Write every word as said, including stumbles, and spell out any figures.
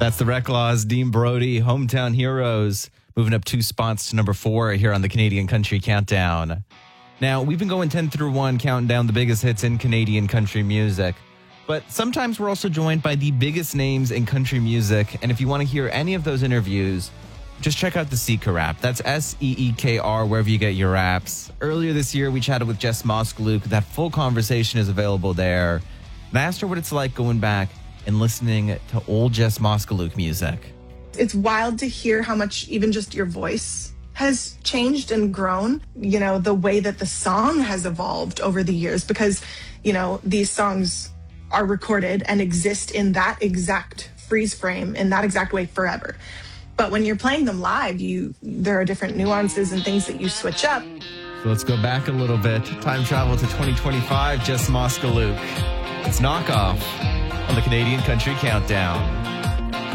That's the Reclaws, Dean Brody, Hometown Heroes, moving up two spots to number four here on the Canadian Country Countdown. Now, we've been going ten through one, counting down the biggest hits in Canadian country music. But sometimes we're also joined by the biggest names in country music. And if you want to hear any of those interviews, just check out the Seeker app. That's S E E K R, wherever you get your apps. Earlier this year, we chatted with Jess Moskaluke. That full conversation is available there. And I asked her what it's like going back and listening to old Jess Moskaluke music. It's wild to hear how much even just your voice has changed and grown. You know, the way that the song has evolved over the years, because, you know, these songs are recorded and exist in that exact freeze frame, in that exact way forever. But when you're playing them live, you there are different nuances and things that you switch up. So let's go back a little bit. Time travel to twenty twenty-five, Jess Moskaluke. It's Knockoff on the Canadian Country Countdown.